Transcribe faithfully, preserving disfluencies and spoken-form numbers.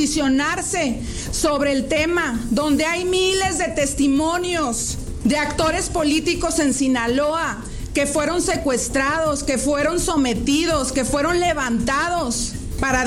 posicionarse sobre el tema, donde hay miles de testimonios de actores políticos en Sinaloa que fueron secuestrados, que fueron sometidos, que fueron levantados para